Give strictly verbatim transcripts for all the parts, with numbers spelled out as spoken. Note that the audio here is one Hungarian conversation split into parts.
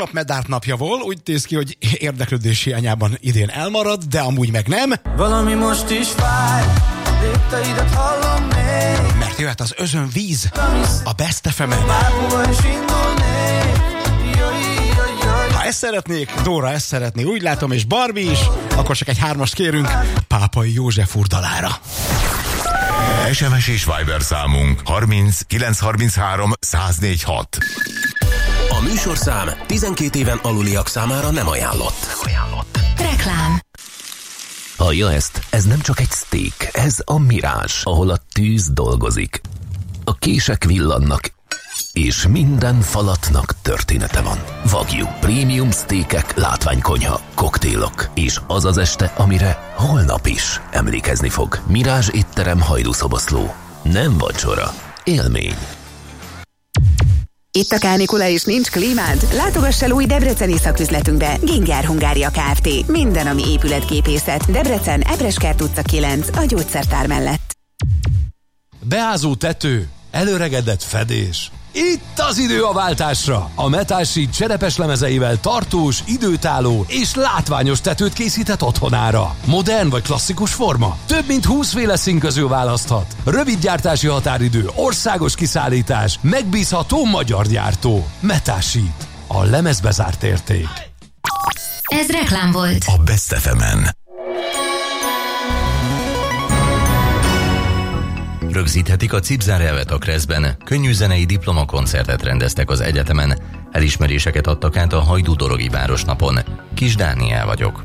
tegnap Medárt napja volt, úgy néz ki, hogy érdeklődés hiányában idén elmarad, de amúgy meg nem. Valami most is fáj, lépteidet hallom még. Mert jöhet az Özönvíz, a Best ef emen. Ha ezt szeretnék, Dóra ezt szeretné, úgy látom, és Barbie is, akkor csak egy hármast kérünk Pápai József úr dalára. es em es és Viber számunk harminc kilenc harminchárom száz négy hat. A műsorszám tizenkét éven aluliak számára nem ajánlott. Nem ajánlott. Reklám. Hallja ezt? Ez nem csak egy steak, ez a Mirázs, ahol a tűz dolgozik. A kések villannak, és minden falatnak története van. Wagyu, prémium steakek, látványkonyha, koktélok, és az az este, amire holnap is emlékezni fog. Mirázs étterem, Hajdúszoboszló. Nem vacsora, élmény. Itt a kánikula és nincs klímád? Látogass el új debreceni szaküzletünkbe. Ginger Hungária Kft. Minden, ami épületgépészet. Debrecen, Ebreskert utca kilenc, a gyógyszertár mellett. Beázó tető, előregedett fedés. Itt az idő a váltásra! A Metal Sheet cserepes lemezeivel tartós, időtálló és látványos tetőt készített otthonára. Modern vagy klasszikus forma? Több mint húsz féle szín közül választhat. Rövid gyártási határidő, országos kiszállítás, megbízható magyar gyártó. Metal Sheet. A lemezbe zárt érték. Ez reklám volt. A Best ef emen. Rögzíthetik a cipzárelvet a Kreszben, könnyű zenei diplomakoncertet rendeztek az egyetemen, elismeréseket adtak át a Hajdú-dorogi Városnapon. Kis Dániel vagyok.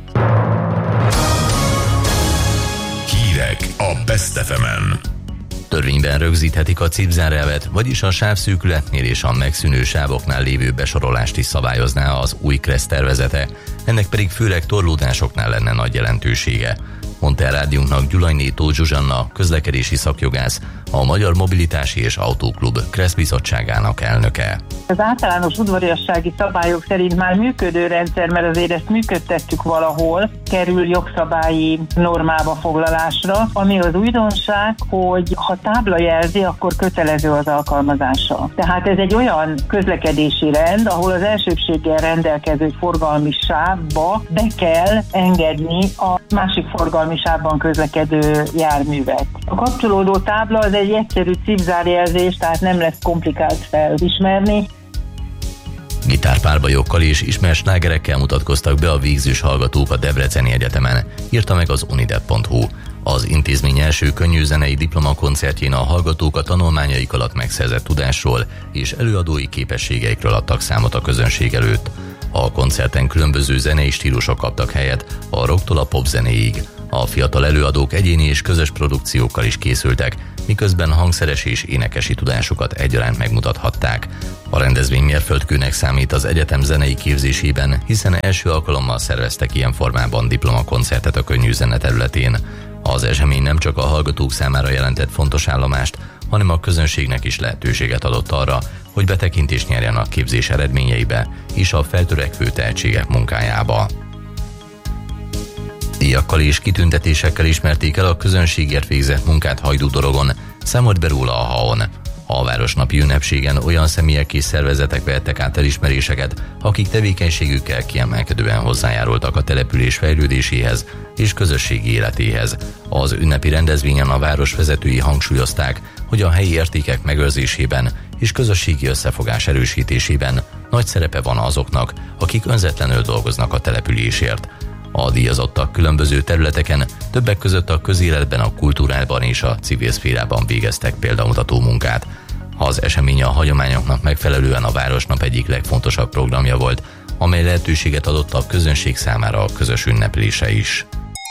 Hírek a Best ef emen. Törvényben rögzíthetik a cipzárelvet, vagyis a sávszűkületnél és a megszűnő sávoknál lévő besorolást is szabályozná az új Kresz tervezete, ennek pedig főleg torlódásoknál lenne nagy jelentősége. Mondta el rádiónknak Gyulajné Tóth Zsuzsanna, közlekedési szakjogász, a Magyar Mobilitási és Autóklub Kresz bizottságának elnöke. Az általános udvariassági szabályok szerint már működő rendszer, mert azért ezt működtettük valahol, kerül jogszabályi normába foglalásra, ami az újdonság, hogy ha tábla jelzi, akkor kötelező az alkalmazása. Tehát ez egy olyan közlekedési rend, ahol az elsőbséggel rendelkező forgalmi sávba be kell engedni a másik forgalmi sávban közlekedő járművet. A kapcsolódó tábla az egy egyszerű cipzárjelzés, tehát nem lesz komplikált felismerni. Gitárpárbajokkal és ismert slágerekkel mutatkoztak be a végzős hallgatók a Debreceni Egyetemen, írta meg az unidep pont hu. Az intézmény első könnyű zenei diplomakoncertjén a hallgatók a tanulmányaik alatt megszerzett tudásról és előadói képességeikről adtak számot a közönség előtt. A koncerten különböző zenei stílusok kaptak helyet, a rocktól a popzenéig. A fiatal előadók egyéni és közös produkciókkal is készültek, miközben hangszeres és énekesi tudásukat egyaránt megmutathatták. A rendezvény mérföldkőnek számít az egyetem zenei képzésében, hiszen első alkalommal szerveztek ilyen formában diplomakoncertet a könnyű zene területén. Az esemény nem csak a hallgatók számára jelentett fontos állomást, hanem a közönségnek is lehetőséget adott arra, hogy betekintést nyerjen a képzés eredményeibe és a feltörekvő tehetségek munkájába. Díjakkal és kitüntetésekkel ismerték el a közönségért végzett munkát Hajdú-dorogon, számolt be róla a há á o en. A városnapi ünnepségen olyan személyek és szervezetek vehettek át elismeréseket, akik tevékenységükkel kiemelkedően hozzájárultak a település fejlődéséhez és közösségi életéhez. Az ünnepi rendezvényen a város vezetői hangsúlyozták, hogy a helyi értékek megőrzésében és közösségi összefogás erősítésében nagy szerepe van azoknak, akik önzetlenül dolgoznak a településért. A díjazottak különböző területeken, többek között a közéletben, a kultúrában és a civil szférában végeztek példamutató munkát. Az esemény a hagyományoknak megfelelően a Városnap egyik legfontosabb programja volt, amely lehetőséget adott a közönség számára a közös ünneplése is.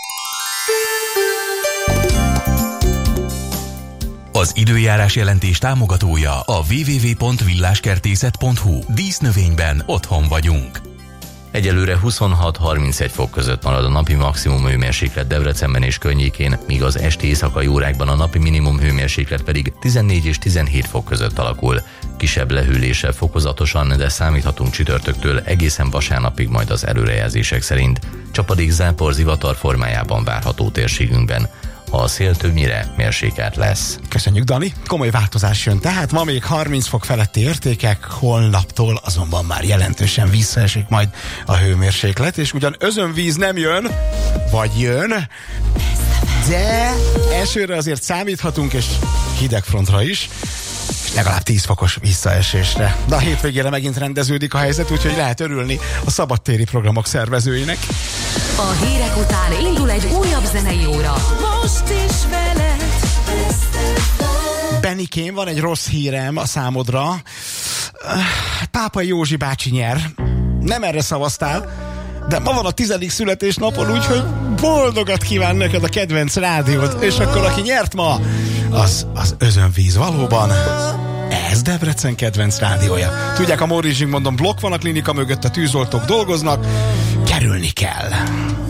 Az időjárás jelentés támogatója a double-u double-u double-u pont villáskertészet pont hu. Dísznövényben otthon vagyunk. Egyelőre huszonhat harmincegy fok között marad a napi maximum hőmérséklet Debrecenben és környékén, míg az esti éjszakai órákban a napi minimum hőmérséklet pedig tizennégy és tizenhét fok között alakul. Kisebb lehűléssel fokozatosan, de számíthatunk csütörtöktől egészen vasárnapig majd az előrejelzések szerint. Csapadék, zápor, zivatar formájában várható térségünkben. a szél többnyire mérsékelt lesz. Köszönjük, Dani. Komoly változás jön, tehát ma még harminc fok feletti értékek, holnaptól azonban már jelentősen visszaesik majd a hőmérséklet, és ugyan özönvíz nem jön, vagy jön, de esőre azért számíthatunk, és hidegfrontra is, és legalább tíz fokos visszaesésre. De a hétvégére megint rendeződik a helyzet, úgyhogy lehet örülni a szabadtéri programok szervezőinek. A hírek után indul egy újabb zenei óra. Most is veled. Benikém, van egy rossz hírem a számodra. Pápai Józsi bácsi nyer. Nem erre szavaztál, de ma van a tizedik születésnapon, úgyhogy boldogat kíván neked a kedvenc rádiót. És akkor aki nyert ma, az, az özönvíz valóban. Ez Debrecen kedvenc rádiója. Tudják, a Móricz Zsigmondon blokk van a klinika mögött, a tűzoltók dolgoznak, kerülni kell.